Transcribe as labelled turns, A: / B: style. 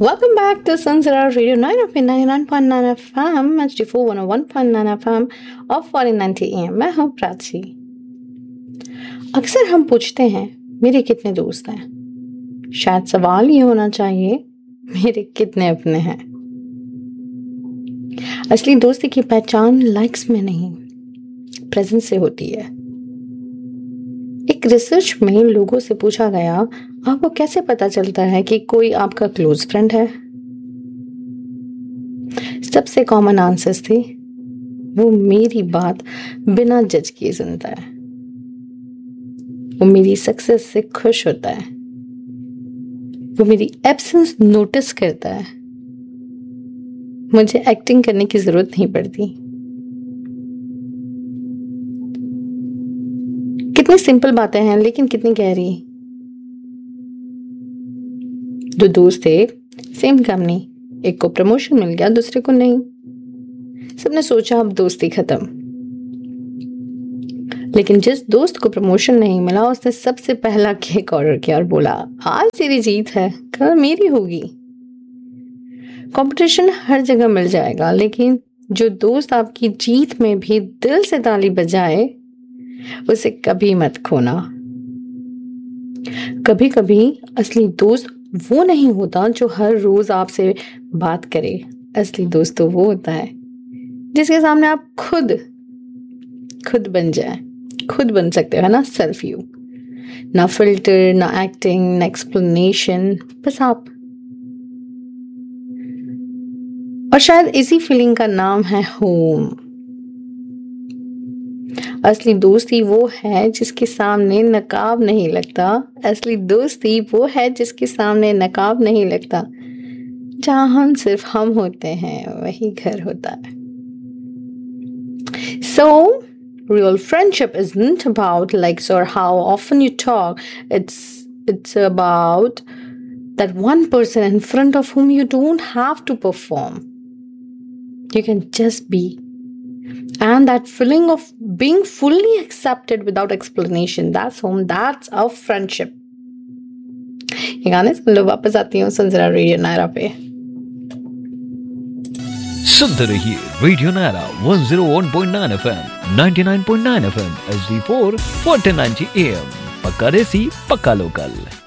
A: Welcome back to Sunsara Radio 9 of 99.9 FM, HD4 101.9 FM और 1490 AM। मैं हूँ प्राची। अक्सर हम पूछते हैं मेरे कितने दोस्त हैं। शायद सवाल ये होना चाहिए मेरे कितने अपने हैं। असली दोस्ती की पहचान लाइक्स में नहीं, प्रेजेंस से होती है। एक रिसर्च में लोगों से पूछा गया, आपको कैसे पता चलता है कि कोई आपका क्लोज फ्रेंड है? सबसे कॉमन आंसर्स थे, वो मेरी बात बिना जज किए सुनता है, वो मेरी सक्सेस से खुश होता है, वो मेरी एब्सेंस नोटिस करता है, मुझे एक्टिंग करने की जरूरत नहीं पड़ती। कितनी सिंपल बातें हैं लेकिन कितनी गहरी। दो दोस्त थे, सेम कंपनी, एक को प्रमोशन मिल गया, दूसरे को नहीं। सबने सोचा अब दोस्ती खत्म, लेकिन जिस दोस्त को प्रमोशन नहीं मिला उसने सबसे पहला केक ऑर्डर किया और बोला, आज तेरी जीत है, कल मेरी होगी। कंपटीशन हर जगह मिल जाएगा, लेकिन जो दोस्त आपकी जीत में भी दिल से ताली बजाए उसे कभी मत खोना। कभी कभी असली दोस्त वो नहीं होता जो हर रोज आपसे बात करे। असली दोस्त तो वो होता है जिसके सामने आप खुद बन जाए, खुद बन सकते हो, है ना? सेल्फ यू, ना फिल्टर, ना एक्टिंग, ना एक्सप्लेनेशन, बस आप। और शायद इसी फीलिंग का नाम है होम। असली दोस्ती वो है जिसके सामने नकाब नहीं लगता। असली दोस्ती वो है जिसके सामने नकाब नहीं लगता। जहां हम सिर्फ हम होते हैं वही घर होता है। So, real friendship isn't about likes or how often you talk. It's about that one person in front of whom you don't have to perform. You can just be. And that feeling of being fully accepted without explanation, that's home, that's our friendship. ये गाने सुन लो, वापस आती हूँ सुनजरा radio Naira पे।
B: सुनते रहिए radio Naira 101.9 FM, 99.9 FM, HD4 1490 AM। पक्का देसी, पक्का लोकल।